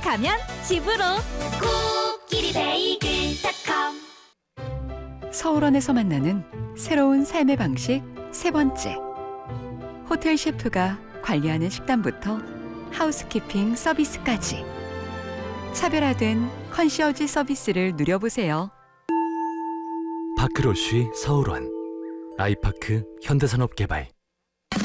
가면 집으로. 코끼리 베이글닷컴. 서울원에서 만나는 새로운 삶의 방식 세 번째. 호텔 셰프가 관리하는 식단부터 하우스키핑 서비스까지 차별화된 컨시어지 서비스를 누려보세요. 파크로쉬 서울원, 아이파크 현대산업개발.